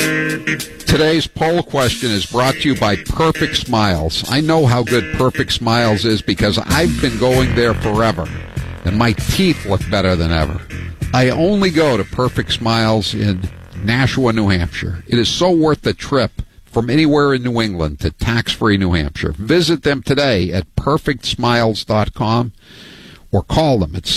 Today's poll question is brought to you by Perfect Smiles. I know how good Perfect Smiles is because I've been going there forever, and my teeth look better than ever. I only go to Perfect Smiles in Nashua, New Hampshire. It is so worth the trip from anywhere in New England to tax-free New Hampshire. Visit them today at perfectsmiles.com or call them at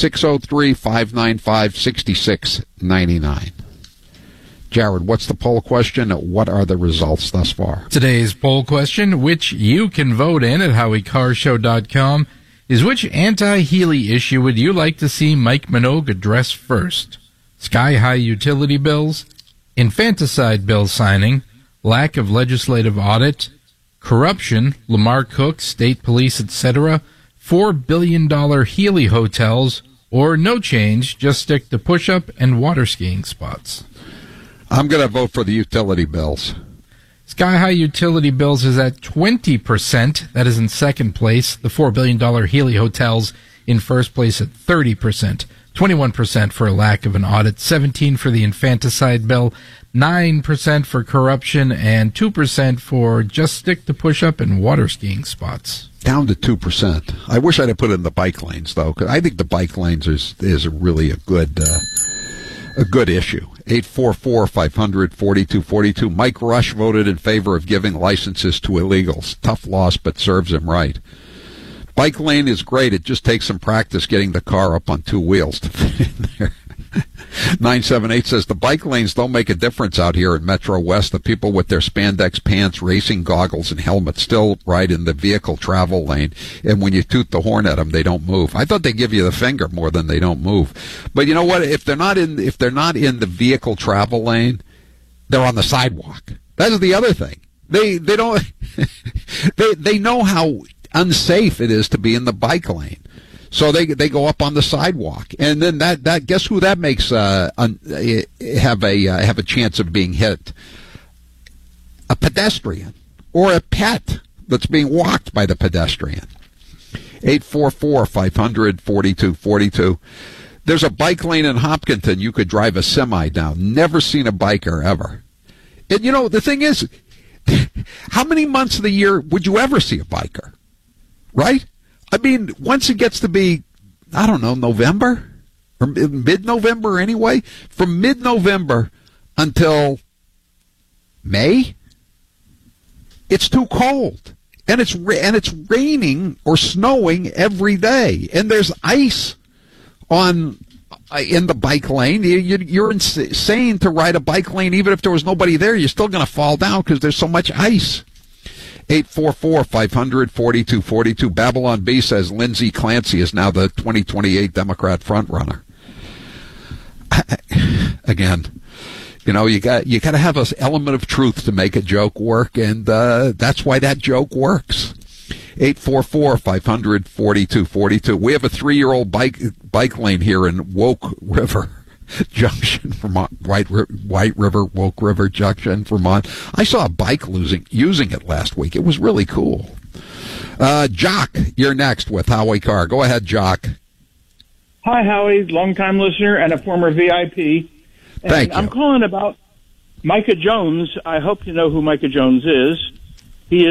603-595-6699. Jared, what's the poll question? What are the results thus far? Today's poll question, which you can vote in at HowieCarShow.com, is which anti-Healy issue would you like to see Mike Minogue address first? Sky-high utility bills, infanticide bill signing, lack of legislative audit, corruption, Lamar Cook, state police, etc., $4 billion Healy hotels, or no change, just stick to push-up and water skiing spots. I'm going to vote for the utility bills. Sky-high utility bills is at 20%. That is in second place. The $4 billion Healy hotels in first place at 30%. 21% for a lack of an audit. 17% for the infanticide bill. 9% for corruption. And 2% for just stick to push-up and water skiing spots. Down to 2%. I wish I'd have put it in the bike lanes, though, because I think the bike lanes is really a good issue. 844-500-4242. Mike Rush voted in favor of giving licenses to illegals. Tough loss, but serves him right. Bike lane is great. It just takes some practice getting the car up on two wheels to fit in there. 978 says the bike lanes don't make a difference out here in Metro West. The people with their spandex pants, racing goggles, and helmets still ride in the vehicle travel lane. And when you toot the horn at them, they don't move. I thought they give you the finger more than they don't move. But you know what? If they're not in the vehicle travel lane, they're on the sidewalk. That's the other thing. They don't they know how unsafe it is to be in the bike lane. So they go up on the sidewalk, and then that guess who that makes have a chance of being hit? A pedestrian or a pet that's being walked by the pedestrian. 844-500-4242. There's a bike lane in Hopkinton you could drive a semi down. Never seen a biker ever. And you know the thing is, how many months of the year would you ever see a biker? Right? I mean, once it gets to be, I don't know, November or mid-November anyway, from mid-November until May, it's too cold, and it's raining or snowing every day, and there's ice in the bike lane. You're insane to ride a bike lane even if there was nobody there. You're still going to fall down because there's so much ice. 844-500-4242. Babylon B says Lindsey Clancy is now the 2028 Democrat frontrunner. Again, you know, you got to have an element of truth to make a joke work, and that's why that joke works. 844-500-4242. We have a 3-year-old bike lane here in Woke River Junction, Vermont. White River, Woke River Junction, Vermont. I saw a bike using it last week. It was really cool. Jock, you're next with Howie Carr. Go ahead, Jock. Hi, Howie, longtime listener and a former VIP. Thank you. I'm calling about Micah Jones. I hope you know who Micah Jones is.